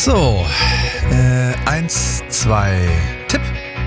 So, 1, 2, Tipp.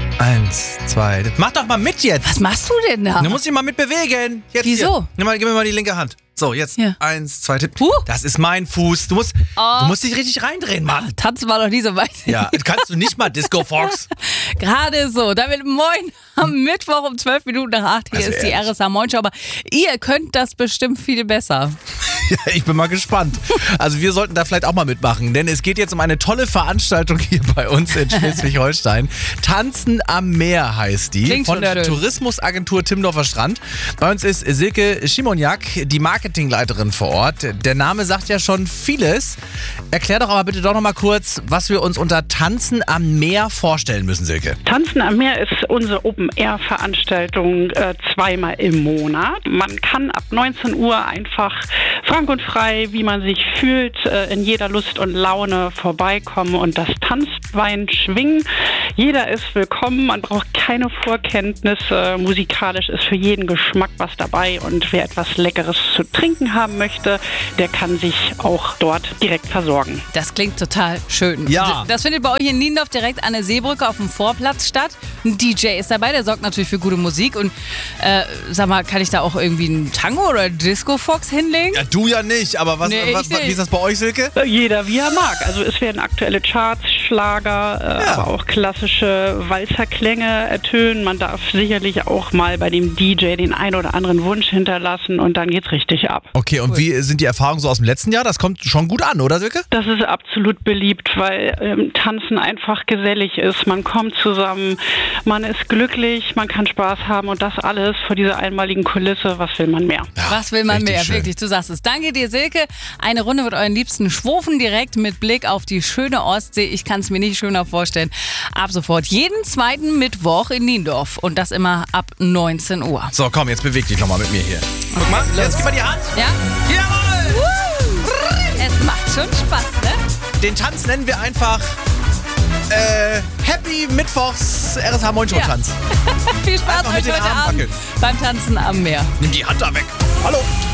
1, 2, Tipp. Mach doch mal mit jetzt. Was machst du denn da? Du musst dich mal mitbewegen. Jetzt Wieso? Hier. Gib mir mal die linke Hand. So, jetzt. Ja. 1, 2, Tipp. Huh. Das ist mein Fuß. Du musst dich richtig reindrehen, Mann. Tanzen war doch nie so weit. Ja, kannst du nicht mal Disco Fox. Gerade so. Damit moin am Mittwoch um 12 Minuten nach 8. Hier Also ist die ehrlich. RSA Moin Show. Aber ihr könnt das bestimmt viel besser. Ja, ich bin mal gespannt. Also wir sollten da vielleicht auch mal mitmachen, denn es geht jetzt um eine tolle Veranstaltung hier bei uns in Schleswig-Holstein. Tanzen am Meer heißt die, Klingt von schon der schön. Tourismusagentur Timmendorfer Strand. Bei uns ist Silke Schimoniak, die Marketingleiterin vor Ort. Der Name sagt ja schon vieles. Erklär doch aber bitte doch noch mal kurz, was wir uns unter Tanzen am Meer vorstellen müssen, Silke. Tanzen am Meer ist unsere Open-Air-Veranstaltung zweimal im Monat. Man kann ab 19 Uhr einfach frank und frei, wie man sich fühlt, in jeder Lust und Laune vorbeikommen und das Tanzbein schwingen. Jeder ist willkommen, man braucht keine Vorkenntnisse. Musikalisch ist für jeden Geschmack was dabei und wer etwas Leckeres zu trinken haben möchte, der kann sich auch dort direkt versorgen. Das klingt total schön. Ja. Das findet bei euch in Niendorf direkt an der Seebrücke auf dem Vorplatz statt. Ein DJ ist dabei, der sorgt natürlich für gute Musik. Und sag mal, kann ich da auch irgendwie einen Tango oder Disco Fox hinlegen? Ja, du ja nicht, aber Nee, ich nicht. wie ist das bei euch, Silke? Jeder wie er mag. Also es werden aktuelle Charts, Schlager, Ja. aber auch klassische Walzerklänge ertönen. Man darf sicherlich auch mal bei dem DJ den ein oder anderen Wunsch hinterlassen und dann geht's richtig ab. Okay, und wie sind die Erfahrungen so aus dem letzten Jahr? Das kommt schon gut an, oder Silke? Das ist absolut beliebt, weil Tanzen einfach gesellig ist. Man kommt zusammen, man ist glücklich, man kann Spaß haben und das alles vor dieser einmaligen Kulisse. Was will man mehr? Ja, Was will man richtig mehr? schön. Wirklich, du sagst es. Danke dir, Silke. Eine Runde mit euren Liebsten schwufen direkt mit Blick auf die schöne Ostsee. Ich kann es mir nicht schöner vorstellen. Ab sofort jeden zweiten Mittwoch in Niendorf. Und das immer ab 19 Uhr. So, komm, jetzt beweg dich nochmal mit mir hier. Guck mal, jetzt gib mal die Hand. Ja? Jawohl! Es macht schon Spaß, ne? Den Tanz nennen wir einfach Happy Mittwochs RSH Moin Show Tanz. Viel Spaß Einfach mit euch den heute Armen Abend wackeln. beim Tanzen am Meer. Nimm die Hand da weg. Hallo.